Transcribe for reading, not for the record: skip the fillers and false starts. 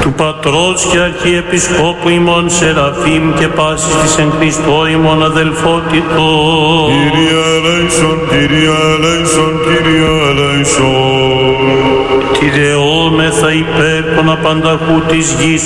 του Πατρός και Αρχιεπισκόπου ημών Σεραφείμ και πάσης της εν Χριστώ ημών αδελφότητος. Κύριε ελέησον, Κύριε ελέησον, Κύριε ελέησον. Κυριεόμεθα υπέρ των απανταχού της γης